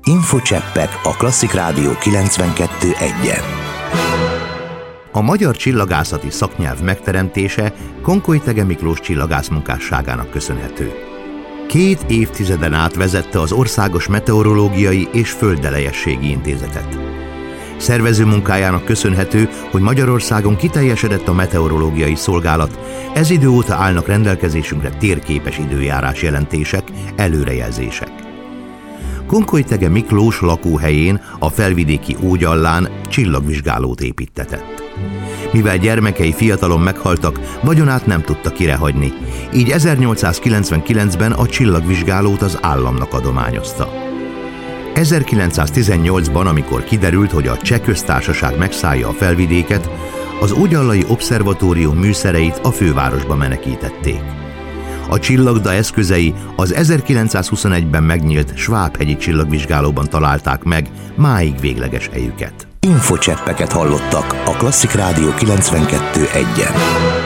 Infocseppek a Klasszik Rádió 92.1-en. A magyar csillagászati szaknyelv megteremtése Konkoly-Thege Miklós csillagász munkásságának köszönhető. 2 évtizeden át vezette az Országos Meteorológiai és Földdelejességi Intézetet. Szervező munkájának köszönhető, hogy Magyarországon kiteljesedett a meteorológiai szolgálat, ez idő óta állnak rendelkezésünkre térképes időjárás jelentések, előrejelzések. Konkoly-Thege Miklós lakóhelyén, a felvidéki Ógyallán csillagvizsgálót építtetett. Mivel gyermekei fiatalon meghaltak, vagyonát nem tudta kirehagyni, így 1899-ben a csillagvizsgálót az államnak adományozta. 1918-ban, amikor kiderült, hogy a Cseh Köztársaság megszállja a felvidéket, az Ógyallai Obszervatórium műszereit a fővárosba menekítették. A csillagda eszközei az 1921-ben megnyílt Svábhegyi csillagvizsgálóban találták meg máig végleges helyüket. Infocseppeket hallottak a Klasszik Rádió 92.1-en.